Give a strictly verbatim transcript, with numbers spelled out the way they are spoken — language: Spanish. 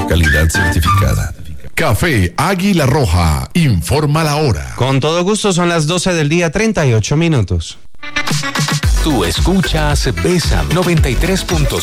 Calidad certificada. Café Águila Roja, informa la hora. Con todo gusto, son las doce del día, treinta y ocho minutos. Tú escuchas Bésame noventa y tres punto